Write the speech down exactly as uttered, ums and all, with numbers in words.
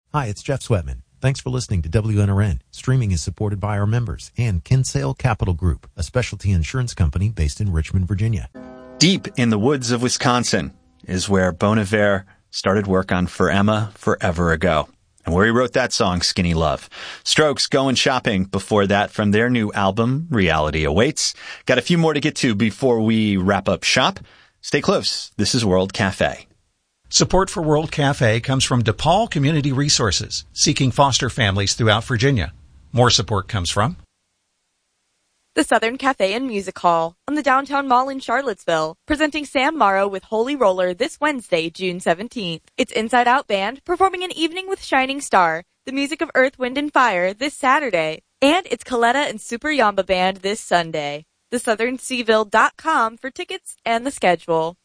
Hi, it's Jeff Sweatman. Thanks for listening to W N R N. Streaming is supported by our members and Kinsale Capital Group, a specialty insurance company based in Richmond, Virginia. Deep in the woods of Wisconsin is where Bon Iver started work on For Emma forever ago, and where he wrote that song, Skinny Love. Strokes, Going Shopping, before that from their new album, Reality Awaits. Got a few more to get to before we wrap up shop. Stay close. This is World Cafe. Support for World Cafe comes from DePaul Community Resources, seeking foster families throughout Virginia. More support comes from the Southern Cafe and Music Hall on the Downtown Mall in Charlottesville, presenting Sam Morrow with Holy Roller this Wednesday, June seventeenth. It's Inside Out Band performing an evening with Shining Star, the music of Earth, Wind, and Fire this Saturday. And it's Coletta and Super Yamba Band this Sunday. the southern seaville dot com for tickets and the schedule.